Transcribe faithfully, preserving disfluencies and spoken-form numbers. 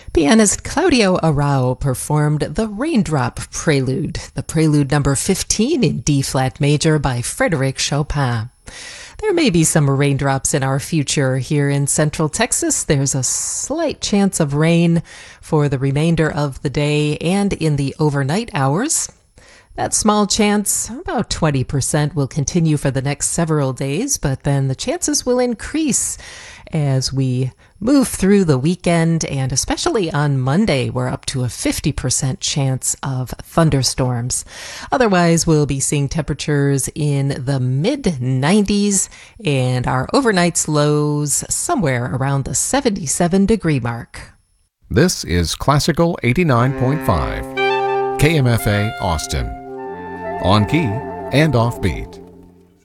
Pianist Claudio Arrau performed the Raindrop Prelude, the Prelude number fifteen in D-flat major by Frédéric Chopin. There may be some raindrops in our future here in Central Texas. There's a slight chance of rain for the remainder of the day and in the overnight hours. That small chance, about twenty percent, will continue for the next several days, but then the chances will increase as we move through the weekend, and especially on Monday, we're up to a fifty percent chance of thunderstorms. Otherwise, we'll be seeing temperatures in the mid nineties and our overnight lows somewhere around the seventy-seven degree mark. This is Classical eighty-nine point five, K M F A Austin. On key and offbeat.